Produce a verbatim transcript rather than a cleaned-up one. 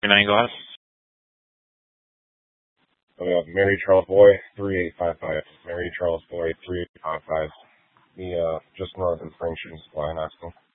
nine, go ahead. Uh, Mary Charles Boy, three eight five five. Mary Charles Boy, three eight five five. The, uh, just north of Frank Shooting Supply in Knoxville.